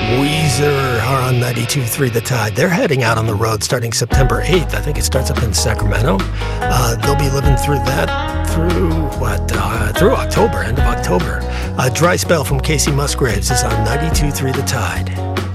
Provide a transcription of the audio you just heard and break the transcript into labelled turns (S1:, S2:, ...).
S1: Weezer are on 92.3 The Tide. They're heading out on the road starting September 8th. I think it starts up in Sacramento. They'll be living through that through October, end of October. Dry Spell from Casey Musgraves is on 92.3 The Tide.